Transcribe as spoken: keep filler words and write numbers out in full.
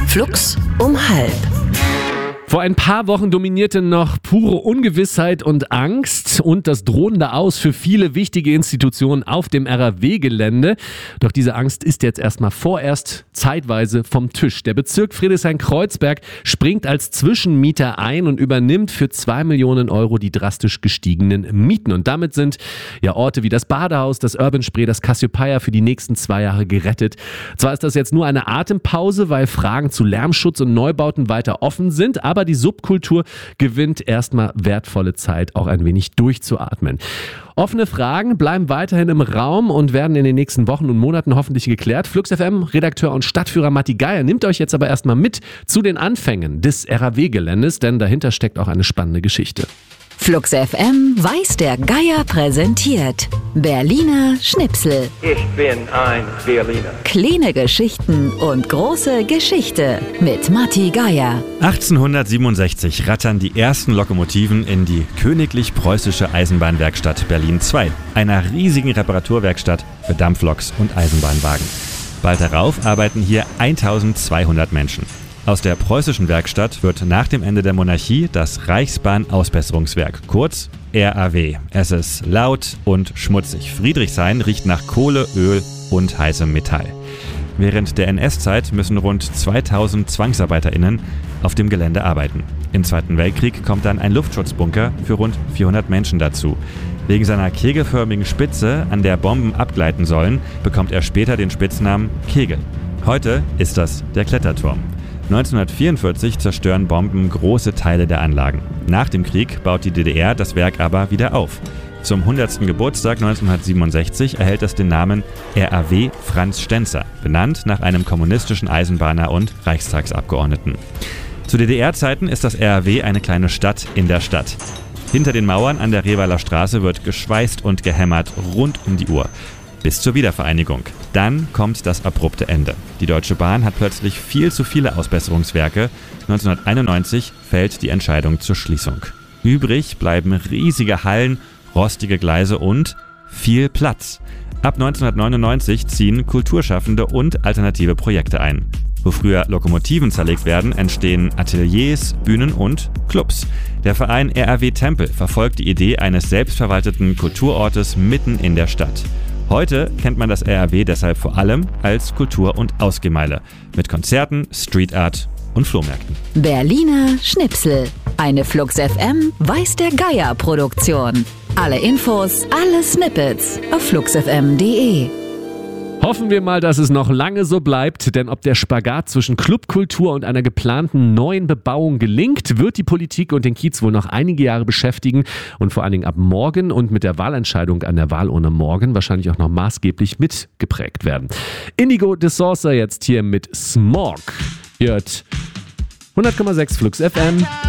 Flux um halb. Vor ein paar Wochen dominierte noch pure Ungewissheit und Angst und das drohende Aus für viele wichtige Institutionen auf dem R A W-Gelände. Doch diese Angst ist jetzt erstmal vorerst zeitweise vom Tisch. Der Bezirk Friedrichshain-Kreuzberg springt als Zwischenmieter ein und übernimmt für zwei Millionen Euro die drastisch gestiegenen Mieten. Und damit sind ja Orte wie das Badehaus, das Urban Spree, das Cassiopeia für die nächsten zwei Jahre gerettet. Zwar ist das jetzt nur eine Atempause, weil Fragen zu Lärmschutz und Neubauten weiter offen sind, aber die Subkultur gewinnt erstmal wertvolle Zeit, auch ein wenig durchzuatmen. Offene Fragen bleiben weiterhin im Raum und werden in den nächsten Wochen und Monaten hoffentlich geklärt. Flux F M-Redakteur und Stadtführer Matti Geier nimmt euch jetzt aber erstmal mit zu den Anfängen des R A W-Geländes, denn dahinter steckt auch eine spannende Geschichte. Flux F M weiß der Geier präsentiert Berliner Schnipsel. Ich bin ein Berliner. Kleine Geschichten und große Geschichte mit Matti Geier. achtzehnhundertsiebenundsechzig rattern die ersten Lokomotiven in die Königlich Preußische Eisenbahnwerkstatt Berlin zwei, einer riesigen Reparaturwerkstatt für Dampfloks und Eisenbahnwagen. Bald darauf arbeiten hier eintausendzweihundert Menschen. Aus der preußischen Werkstatt wird nach dem Ende der Monarchie das Reichsbahn-Ausbesserungswerk, kurz R A W. Es ist laut und schmutzig. Friedrichshain riecht nach Kohle, Öl und heißem Metall. Während der N S-Zeit müssen rund zweitausend ZwangsarbeiterInnen auf dem Gelände arbeiten. Im Zweiten Weltkrieg kommt dann ein Luftschutzbunker für rund vierhundert Menschen dazu. Wegen seiner kegelförmigen Spitze, an der Bomben abgleiten sollen, bekommt er später den Spitznamen Kegel. Heute ist das der Kletterturm. neunzehnhundertvierundvierzig zerstören Bomben große Teile der Anlagen. Nach dem Krieg baut die D D R das Werk aber wieder auf. Zum hundertsten Geburtstag neunzehnhundertsiebenundsechzig erhält es den Namen R A W Franz Stenzer, benannt nach einem kommunistischen Eisenbahner und Reichstagsabgeordneten. Zu D D R-Zeiten ist das R A W eine kleine Stadt in der Stadt. Hinter den Mauern an der Rehweiler Straße wird geschweißt und gehämmert rund um die Uhr. Bis zur Wiedervereinigung. Dann kommt das abrupte Ende. Die Deutsche Bahn hat plötzlich viel zu viele Ausbesserungswerke. neunzehnhunderteinundneunzig fällt die Entscheidung zur Schließung. Übrig bleiben riesige Hallen, rostige Gleise und viel Platz. Ab neunzehnhundertneunundneunzig ziehen Kulturschaffende und alternative Projekte ein. Wo früher Lokomotiven zerlegt werden, entstehen Ateliers, Bühnen und Clubs. Der Verein R A W Tempel verfolgt die Idee eines selbstverwalteten Kulturortes mitten in der Stadt. Heute kennt man das R A W deshalb vor allem als Kultur- und Ausgehmeile mit Konzerten, Street Art und Flohmärkten. Berliner Schnipsel. Eine Flux F M weiß der Geier Produktion. Alle Infos, alle Snippets auf flux f m punkt d e. Hoffen wir mal, dass es noch lange so bleibt, denn ob der Spagat zwischen Clubkultur und einer geplanten neuen Bebauung gelingt, wird die Politik und den Kiez wohl noch einige Jahre beschäftigen und vor allen Dingen ab morgen und mit der Wahlentscheidung an der Wahlurne morgen wahrscheinlich auch noch maßgeblich mitgeprägt werden. Indigo de Saucer jetzt hier mit Smog. Ihr hört hundert Komma sechs Flux F M.